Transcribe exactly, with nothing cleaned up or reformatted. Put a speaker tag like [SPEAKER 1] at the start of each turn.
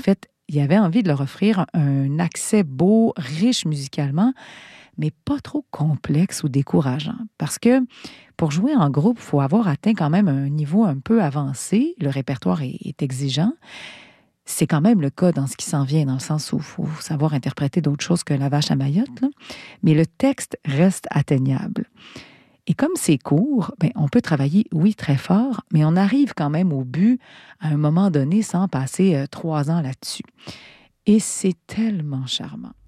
[SPEAKER 1] fait, il avait envie de leur offrir un accès beau, riche musicalement, mais pas trop complexe ou décourageant. Parce que pour jouer en groupe, il faut avoir atteint quand même un niveau un peu avancé. Le répertoire est, est exigeant. C'est quand même le cas dans ce qui s'en vient, dans le sens où il faut savoir interpréter d'autres choses que la vache à Mayotte, là. Mais le texte reste atteignable. Et comme c'est court, ben, on peut travailler, oui, très fort, mais on arrive quand même au but à un moment donné sans passer euh, trois ans là-dessus. Et c'est tellement charmant.